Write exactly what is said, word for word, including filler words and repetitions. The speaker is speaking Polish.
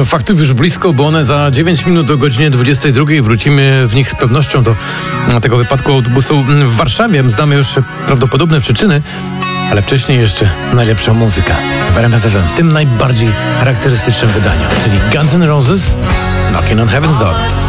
Do faktów już blisko, bo one za dziewięć minut o godzinie dwudziestej drugiej wrócimy w nich z pewnością do tego wypadku autobusu w Warszawie. Znamy już prawdopodobne przyczyny, ale wcześniej jeszcze najlepsza muzyka w R M F F M, w tym najbardziej charakterystycznym wydaniu, czyli Guns N' Roses, Knocking on Heaven's Door.